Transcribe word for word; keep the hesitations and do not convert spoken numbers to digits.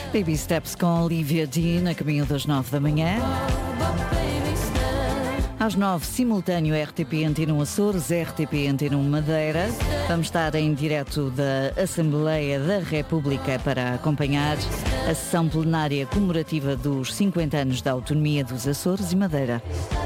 Baby Steps com Olivia Dean, a caminho das nove da manhã. Às nove, simultâneo R T P Antena um Açores, R T P Antena um Madeira. Vamos estar em direto da Assembleia da República para acompanhar a sessão plenária comemorativa dos cinquenta anos da autonomia dos Açores e Madeira.